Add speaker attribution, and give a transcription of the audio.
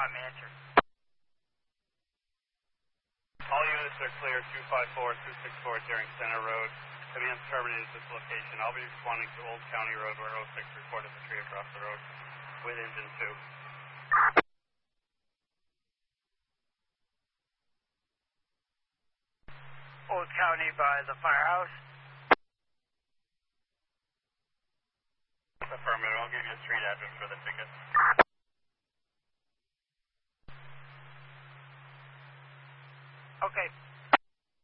Speaker 1: I'm answered.
Speaker 2: All units are clear, 254-264 Daring Center Road. Command terminated at this location. I'll be responding to Old County Road where 06 reported the tree across the road with engine 2.
Speaker 1: Old County by the firehouse.
Speaker 2: Affirmative. I'll give you a street address for the ticket.